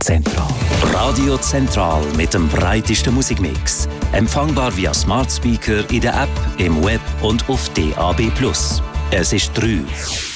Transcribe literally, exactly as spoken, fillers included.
Zentral. Radio Zentral mit dem breitesten Musikmix. Empfangbar via Smart Speaker in der App, im Web und auf D A B plus. Es ist drei.